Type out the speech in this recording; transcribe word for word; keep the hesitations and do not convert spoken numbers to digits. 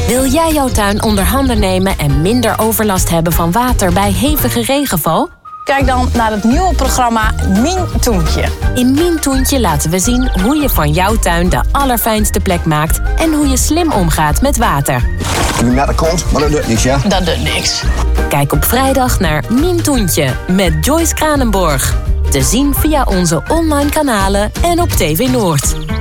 Wil jij jouw tuin onder handen nemen en minder overlast hebben van water bij hevige regenval? Kijk dan naar het nieuwe programma Mien Toentje. In Mien Toentje laten we zien hoe je van jouw tuin de allerfijnste plek maakt en hoe je slim omgaat met water. Nu naar de kont, maar dat doet niks, ja? Dat doet niks. Kijk op vrijdag naar Mien Toentje met Joyce Kranenborg. Te zien via onze online kanalen en op T V Noord.